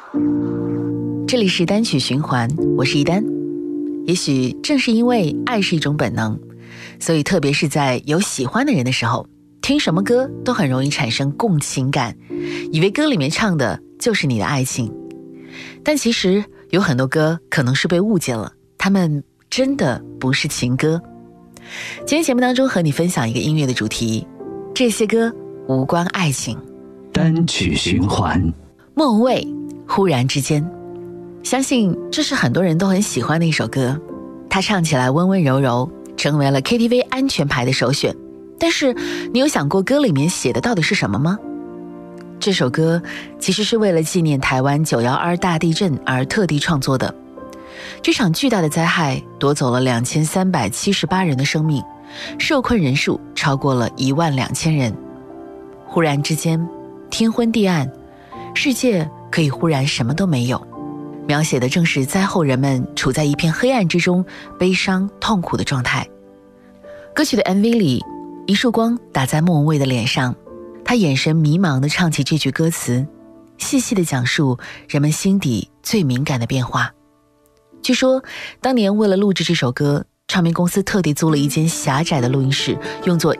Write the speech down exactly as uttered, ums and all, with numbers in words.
这里是单曲循环，我是一丹。也许正是因为爱是一种本能，所以特别是在有喜欢的人的时候，听什么歌都很容易产生共情感，以为歌里面唱的就是你的爱情。但其实有很多歌可能是被误解了，他们真的不是情歌。今天节目当中和你分享一个音乐的主题，这些歌无关爱情。 单曲循环， 莫文蔚，忽然之间。相信这是很多人都很喜欢的一首歌，它唱起来温温柔柔，成为了 K T V 安全牌的首选。但是你有想过歌里面写的到底是什么吗？这首歌其实是为了纪念台湾九一二大地震而特地创作的。这场巨大的灾害夺走了两千三百七十八人的生命，受困人数超过了一万两千人。忽然之间，天昏地暗，世界可以忽然什么都没有。描写的正是灾后人们处在一片黑暗之中，悲伤痛苦的状态。歌曲的 M V 里，一束光打在莫文蔚的脸上，她眼神迷茫地唱起这句歌词，细细地讲述人们心底最敏感的变化。据说当年为了录制这首歌，唱片公司特地租了一间狭窄的录音室，用作